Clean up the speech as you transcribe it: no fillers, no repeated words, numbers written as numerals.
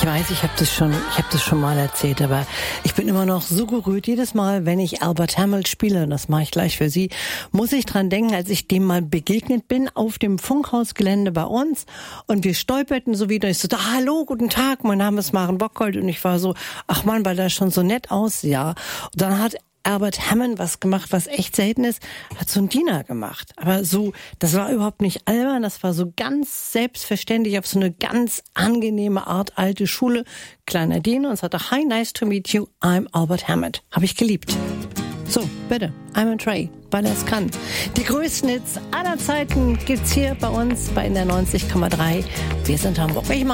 weiß, ich habe das schon mal erzählt, aber ich bin immer noch so gerührt. Jedes Mal, wenn ich Albert Hammond spiele, und das mache ich gleich für Sie, muss ich dran denken, als ich dem mal begegnet bin auf dem Funkhausgelände bei uns und wir stolperten so wieder. Ich so, hallo, guten Tag, mein Name ist Maren Bockhold und ich war so, ach Mann, weil das schon so nett aussah. Und dann hat Albert Hammond was gemacht, was echt selten ist, hat so einen Diener gemacht. Aber so, das war überhaupt nicht albern, das war so ganz selbstverständlich auf so eine ganz angenehme Art, alte Schule. Kleiner Diener und sagte, hi, nice to meet you, I'm Albert Hammond. Habe ich geliebt. So, bitte, I'm a Trey, weil er es kann. Die größten Hits aller Zeiten gibt's hier bei uns bei der 90,3. Wir sind Hamburg. Ich mach